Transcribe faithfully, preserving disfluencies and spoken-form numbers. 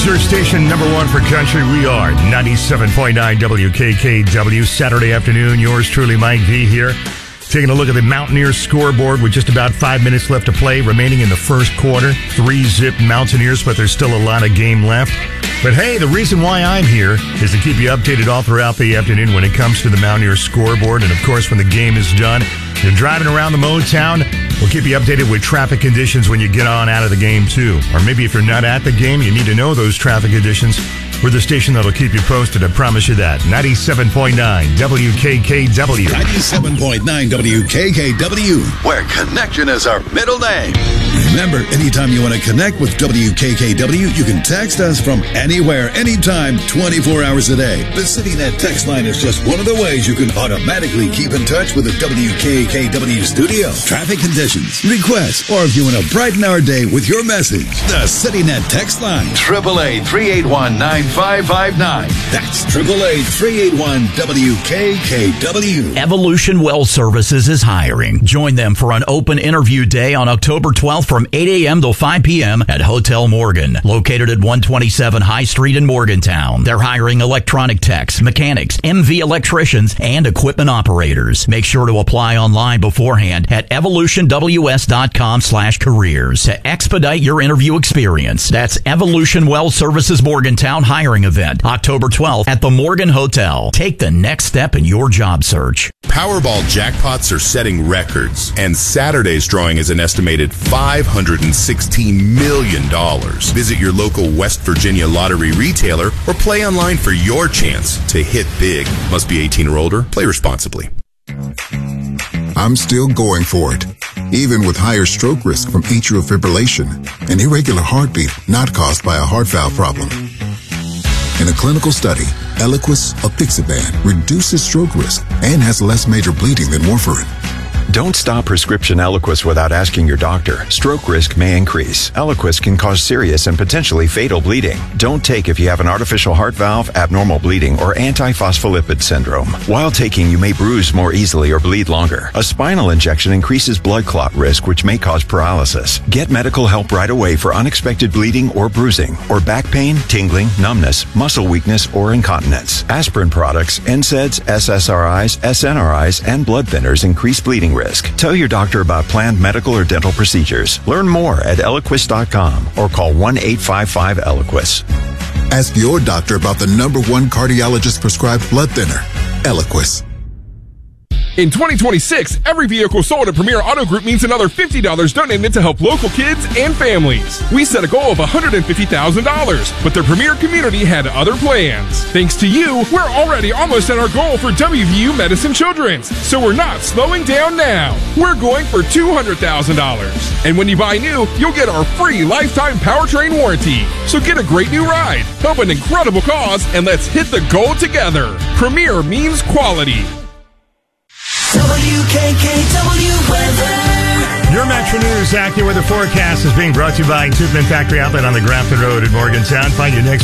Your station number one for country. We are ninety-seven point nine W K K W. Saturday afternoon. Yours truly, Mike V here. Taking a look at the Mountaineers scoreboard with just about five minutes left to play remaining in the first quarter. Three zip Mountaineers, but there's still a lot of game left. But hey, the reason why I'm here is to keep you updated all throughout the afternoon when it comes to the Mountaineers scoreboard. And of course, when the game is done, you're driving around the Motown. We'll keep you updated with traffic conditions when you get on out of the game, too. Or maybe if you're not at the game, you need to know those traffic conditions. We're the station that'll keep you posted, I promise you that. ninety-seven point nine W K K W. ninety-seven point nine W K K W, where connection is our middle name. Remember, anytime you want to connect with W K K W, you can text us from anywhere, anytime, twenty-four hours a day. The CityNet text line is just one of the ways you can automatically keep in touch with the W K K W studio. Traffic conditions, requests, or if you want to brighten our day with your message, the CityNet text line. triple A three eight one nine five five nine. That's triple A three eight one W K K W. Evolution Well Services is hiring. Join them for an open interview day on October twelfth from eight a.m. till five p.m. at Hotel Morgan, located at one twenty-seven High Street in Morgantown. They're hiring electronic techs, mechanics, M V electricians, and equipment operators. Make sure to apply online beforehand at evolution w s dot com slash careers to expedite your interview experience. That's Evolution Well Services Morgantown hiring event, October twelfth at the Morgan Hotel. Take the next step in your job search. Powerball jackpots are setting records, and Saturday's drawing is an estimated five hundred sixteen million dollars. Visit your local West Virginia lottery retailer or play online for your chance to hit big. Must be eighteen or older. Play responsibly. I'm still going for it, even with higher stroke risk from atrial fibrillation, an irregular heartbeat not caused by a heart valve problem. In a clinical study, Eliquis apixaban reduces stroke risk and has less major bleeding than warfarin. Don't stop prescription Eliquis without asking your doctor. Stroke risk may increase. Eliquis can cause serious and potentially fatal bleeding. Don't take if you have an artificial heart valve, abnormal bleeding, or antiphospholipid syndrome. While taking, you may bruise more easily or bleed longer. A spinal injection increases blood clot risk, which may cause paralysis. Get medical help right away for unexpected bleeding or bruising, or back pain, tingling, numbness, muscle weakness, or incontinence. Aspirin products, N SAIDs, S S R Is, S N R Is, and blood thinners increase bleeding risk. Tell your doctor about planned medical or dental procedures. Learn more at eliquis dot com or call one eight five five Eliquis. Ask your doctor about the number one cardiologist prescribed blood thinner, Eliquis. In twenty twenty-six, every vehicle sold at Premier Auto Group means another fifty dollars donated to help local kids and families. We set a goal of one hundred fifty thousand dollars, but the Premier community had other plans. Thanks to you, we're already almost at our goal for W V U Medicine Children's, so we're not slowing down now. We're going for two hundred thousand dollars. And when you buy new, you'll get our free lifetime powertrain warranty. So get a great new ride, help an incredible cause, and let's hit the goal together. Premier means quality. W K K W weather. Your Metro News AccuWeather forecast is being brought to you by Tubman Factory Outlet on the Grafton Road in Morgantown. Find your next